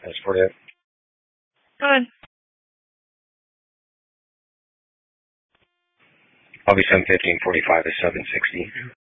Transport it. Good. I'll be 7:15, 45 is 7:60.